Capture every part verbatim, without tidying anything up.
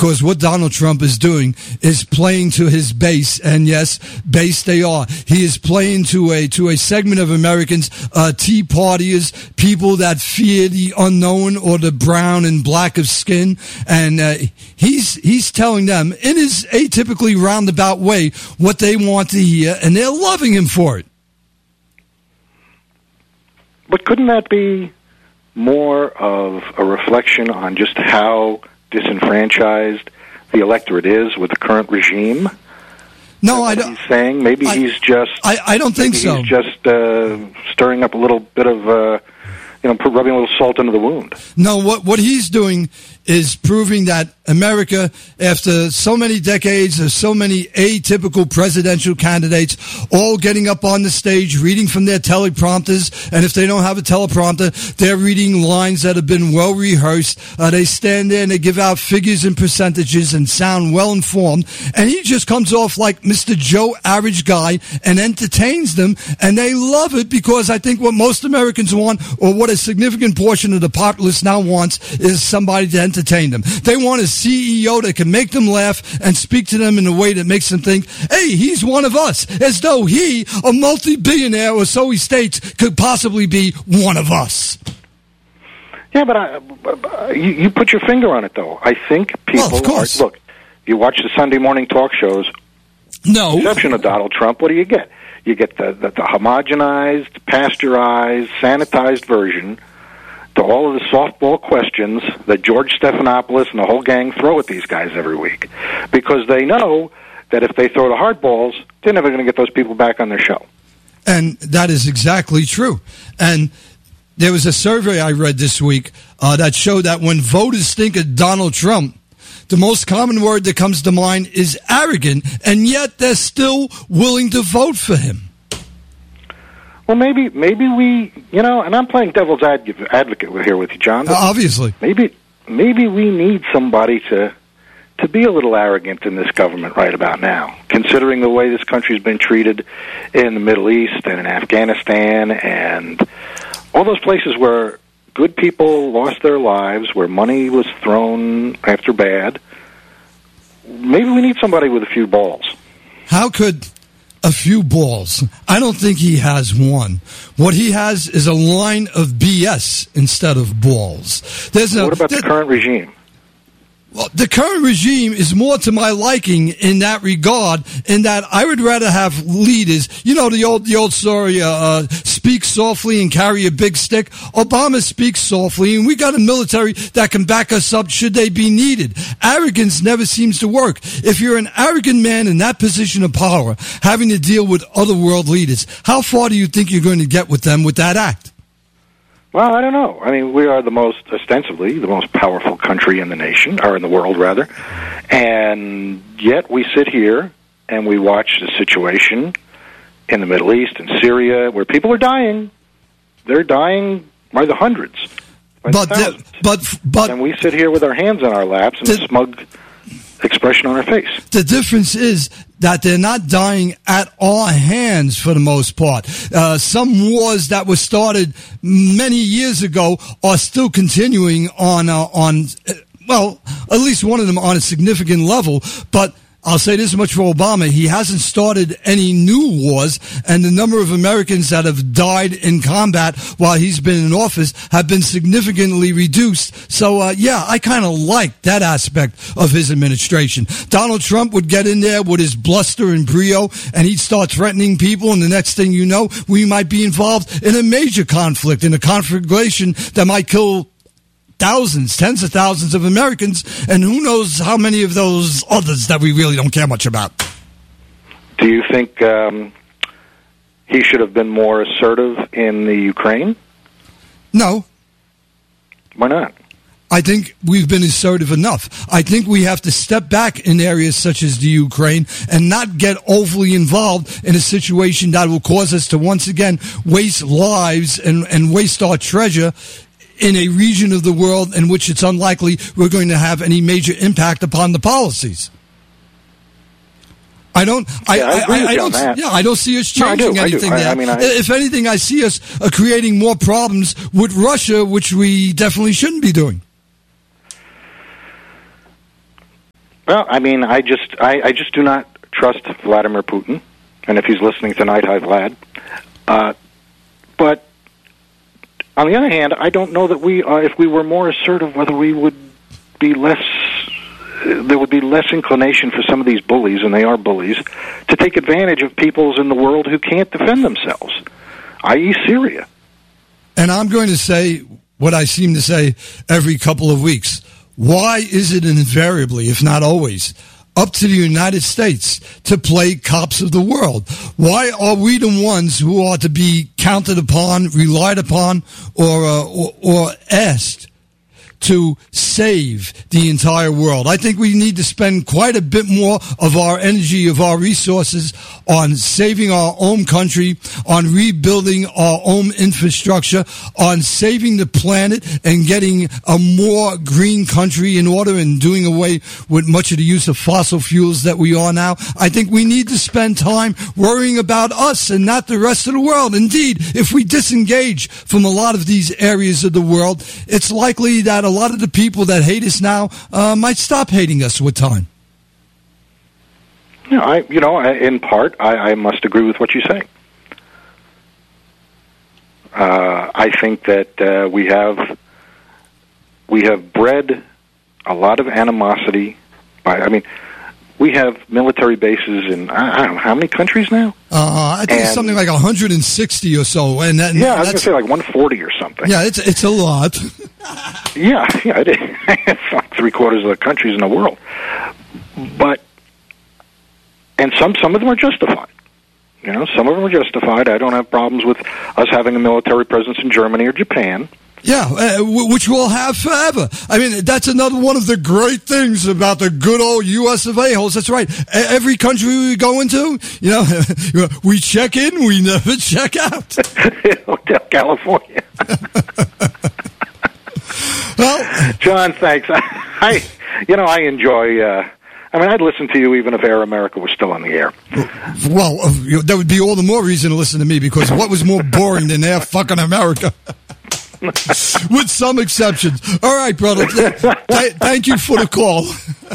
because what Donald Trump is doing is playing to his base, and yes, base they are. He is playing to a to a segment of Americans, uh, Tea Partiers, people that fear the unknown or the brown and black of skin, and uh, he's he's telling them in his atypically roundabout way what they want to hear, and they're loving him for it. But couldn't that be more of a reflection on just how disenfranchised the electorate is with the current regime? No, I don't. He's saying maybe I, he's just. I, I don't think so. He's just uh, stirring up a little bit of, uh, you know, rubbing a little salt into the wound. No, what what he's doing is proving that America, after so many decades of so many atypical presidential candidates, all getting up on the stage, reading from their teleprompters, and if they don't have a teleprompter, they're reading lines that have been well rehearsed. Uh, they stand there and they give out figures and percentages and sound well informed, and he just comes off like Mister Joe Average Guy and entertains them, and they love it because I think what most Americans want, or what a significant portion of the populace now wants, is somebody to entertain them. They want a C E O that can make them laugh and speak to them in a way that makes them think, hey, he's one of us, as though he, a multi-billionaire, or so he states, could possibly be one of us. Yeah, but I, you, you put your finger on it, though. I think people... Well, of course. Are, look, you watch the Sunday morning talk shows, no. exception of Donald Trump, what do you get? You get the, the, the homogenized, pasteurized, sanitized version to all of the softball questions that George Stephanopoulos and the whole gang throw at these guys every week. Because they know that if they throw the hard balls, they're never going to get those people back on their show. And that is exactly true. And there was a survey I read this week uh, that showed that when voters think of Donald Trump, the most common word that comes to mind is arrogant, and yet they're still willing to vote for him. Well, maybe maybe we, you know, and I'm playing devil's advocate here with you, John. Uh, obviously. Maybe maybe we need somebody to to be a little arrogant in this government right about now, considering the way this country's been treated in the Middle East and in Afghanistan and all those places where good people lost their lives, where money was thrown after bad. Maybe we need somebody with a few balls. How could a few balls? I don't think he has one. What he has is a line of B S instead of balls. There's no, what about the current regime? Well, the current regime is more to my liking in that regard, in that I would rather have leaders, you know, the old the old story, uh, uh, speak softly and carry a big stick. Obama speaks softly, and we got a military that can back us up should they be needed. Arrogance never seems to work. If you're an arrogant man in that position of power, having to deal with other world leaders, how far do you think you're going to get with them with that act? Well, I don't know. I mean, we are the most, ostensibly, the most powerful country in the nation, or in the world, rather. And yet we sit here and we watch the situation in the Middle East and Syria where people are dying. They're dying by the hundreds. By but, the thousands. The, but, but, and we sit here with our hands on our laps and the, a smug expression on our face. The difference is that they're not dying at our hands for the most part. Uh, some wars that were started many years ago are still continuing on, uh, on, well, at least one of them on a significant level, but I'll say this much for Obama. He hasn't started any new wars, and the number of Americans that have died in combat while he's been in office have been significantly reduced. So, uh, yeah, I kind of like that aspect of his administration. Donald Trump would get in there with his bluster and brio, and he'd start threatening people, and the next thing you know, we might be involved in a major conflict, in a conflagration that might kill thousands, tens of thousands of Americans, and who knows how many of those others that we really don't care much about. Do you think um, he should have been more assertive in the Ukraine? No. Why not? I think we've been assertive enough. I think we have to step back in areas such as the Ukraine and not get overly involved in a situation that will cause us to once again waste lives and, and waste our treasure in a region of the world in which it's unlikely we're going to have any major impact upon the policies. I don't. I, yeah, I, I, I, I don't. That. Yeah, I don't see us changing no, I do, anything I do. there. I, I mean, I, if anything, I see us uh, creating more problems with Russia, which we definitely shouldn't be doing. Well, I mean, I just I, I just do not trust Vladimir Putin, and if he's listening tonight, hi, Vlad. Uh, but on the other hand, I don't know that we, uh, if we were more assertive, whether we would be less, uh, there would be less inclination for some of these bullies, and they are bullies, to take advantage of peoples in the world who can't defend themselves, that is. Syria. And I'm going to say what I seem to say every couple of weeks. Why is it invariably, if not always, up to the United States to play cops of the world? Why are we the ones who are to be counted upon, relied upon, or uh, or, or asked to save the entire world? I think we need to spend quite a bit more of our energy, of our resources on saving our own country, on rebuilding our own infrastructure, on saving the planet and getting a more green country in order and doing away with much of the use of fossil fuels that we are now. I think we need to spend time worrying about us and not the rest of the world. Indeed, if we disengage from a lot of these areas of the world, it's likely that a lot of the people that hate us now uh, might stop hating us with time. Yeah, I, you know, in part, I, I must agree with what you say. Uh, I think that uh, we have we have bred a lot of animosity. By, I mean, we have military bases in I, I don't know how many countries now. Uh, I think and, it's something like one hundred sixty or so. And that, yeah, I was going to say like one hundred forty or something. Yeah, it's it's a lot. yeah, yeah, it is. It's like three quarters of the countries in the world. But and some some of them are justified. You know, some of them are justified. I don't have problems with us having a military presence in Germany or Japan. Yeah, uh, w- which we'll have forever. I mean, that's another one of the great things about the good old U S of a-holes. That's right. A- every country we go into, you know, we check in, we never check out. Hotel California. Well, John, thanks. I, I you know, I enjoy... Uh, I mean, I'd listen to you even if Air America was still on the air. Well, uh, that would be all the more reason to listen to me, because what was more boring than Air fucking America? With some exceptions. All right, brother. Th- thank you for the call.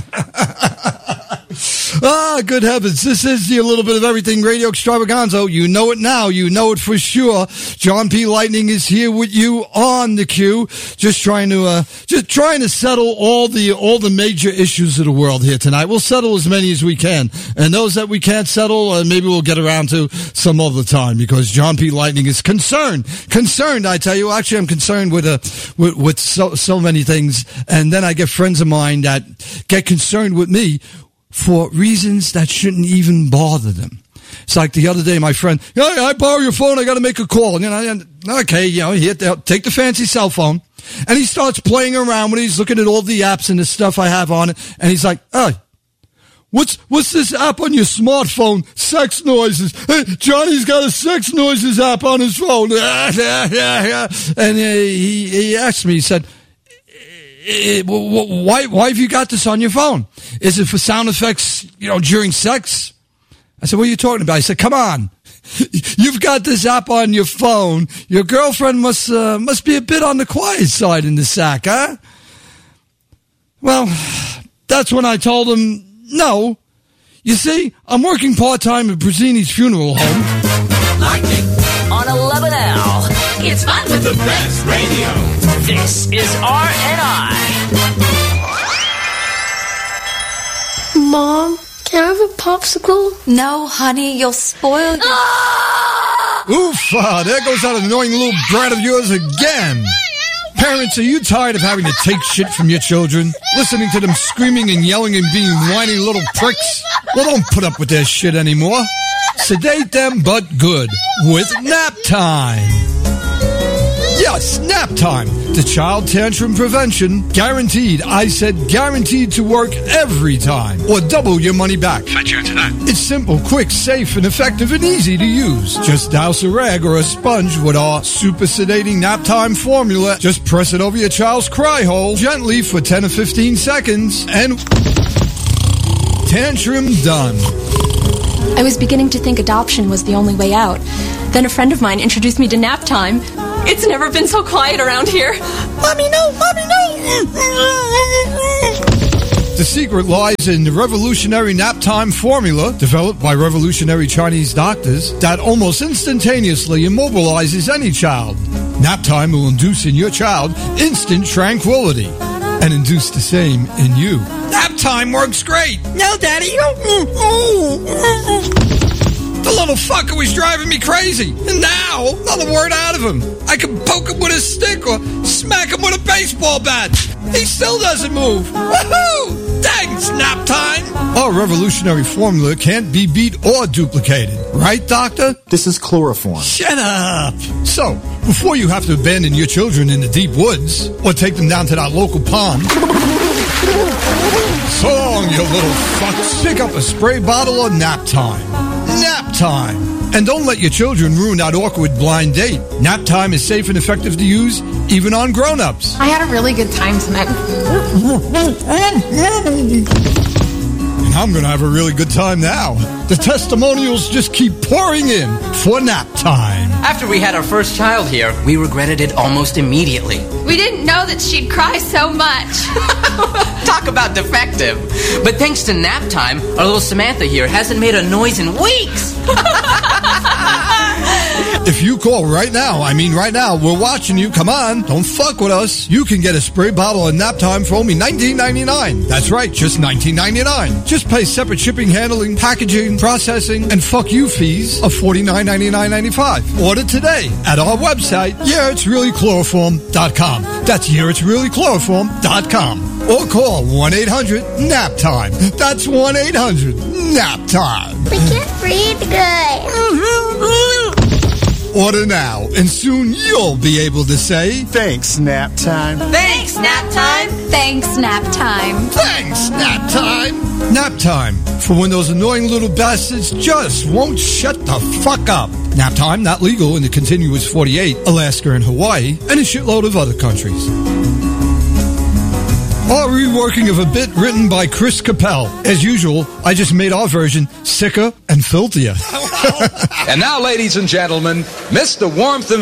Ah, good heavens. This is the A Little Bit of Everything Radio Extravaganza. You know it now. You know it for sure. John P. Lightning is here with you on the queue. Just trying to, uh, just trying to settle all the, all the major issues of the world here tonight. We'll settle as many as we can. And those that we can't settle, uh, maybe we'll get around to some other time, because John P. Lightning is concerned. Concerned, I tell you. Actually, I'm concerned with, uh, with, with so, so many things. And then I get friends of mine that get concerned with me for reasons that shouldn't even bother them. It's like the other day, my friend, hey, I borrow your phone, I got to make a call. You know, okay, you know, he take the fancy cell phone, and he starts playing around with it. He's looking at all the apps and the stuff I have on it, and he's like, hey, what's what's this app on your smartphone? Sex noises. Hey, Johnny's got a sex noises app on his phone. And he, he asked me, he said, why why have you got this on your phone? Is it for sound effects, you know, during sex? I said, what are you talking about? He said, come on. You've got this app on your phone. Your girlfriend must uh, must be a bit on the quiet side in the sack, huh? Well, that's when I told him, no. You see, I'm working part-time at Brazzini's funeral home. Lightning on eleven L. It's fun with the best radio. This is R N I. Mom, can I have a popsicle? No, honey, you'll spoil your... Ah! Oof, uh, there goes that annoying little brat of yours again. Parents, are you tired of having to take shit from your children? Listening to them screaming and yelling and being whiny little pricks? Well, don't put up with their shit anymore. Sedate them, but good, with Nap Time. Yes, Nap Time. The child tantrum prevention. Guaranteed. I said guaranteed to work every time. Or double your money back. Fetch you to that. It's simple, quick, safe, and effective, and easy to use. Just douse a rag or a sponge with our super sedating Nap Time formula. Just press it over your child's cry hole gently for ten or fifteen seconds. And tantrum done. I was beginning to think adoption was the only way out. Then a friend of mine introduced me to Nap Time. It's never been so quiet around here. Mommy, no! Mommy, no! The secret lies in the revolutionary nap time formula developed by revolutionary Chinese doctors that almost instantaneously immobilizes any child. Nap time will induce in your child instant tranquility and induce the same in you. Nap time works great. No, Daddy. The little fucker was driving me crazy. And now, not a word out of him. I can poke him with a stick or smack him with a baseball bat. He still doesn't move. Woohoo! Thanks, Nap Time. Our revolutionary formula can't be beat or duplicated. Right, Doctor? This is chloroform. Shut up. So, before you have to abandon your children in the deep woods or take them down to that local pond, so long, you little fucks. Pick up a spray bottle of Nap Time. Nap Time. And don't let your children ruin that awkward blind date. Nap Time is safe and effective to use, even on grown-ups. I had a really good time tonight. And I'm going to have a really good time now. The testimonials just keep pouring in for Nap Time. After we had our first child here, we regretted it almost immediately. We didn't know that she'd cry so much. Talk about defective. But thanks to Nap Time, our little Samantha here hasn't made a noise in weeks. If you call right now, I mean right now, we're watching you. Come on, don't fuck with us. You can get a spray bottle of Nap Time for only nineteen ninety-nine. That's right, just nineteen ninety-nine. Just pay separate shipping, handling, packaging, processing, and fuck you fees of forty-nine ninety-nine ninety-five. Order today at our website, yeah it's really chloroform dot com. That's yeah it's really chloroform dot com. Or call one eight hundred nap time. That's one eight hundred nap time. We can't breathe good. Order now, and soon you'll be able to say, Thanks, Nap Time. Thanks, Nap Time. Thanks, Nap Time. Thanks, Nap Time. Nap Time, for when those annoying little bastards just won't shut the fuck up. Nap Time, not legal in the contiguous forty-eight, Alaska and Hawaii, and a shitload of other countries. Our reworking of a bit written by Chris Capel. As usual, I just made our version sicker and filthier. And now, ladies and gentlemen, Mister Warmth and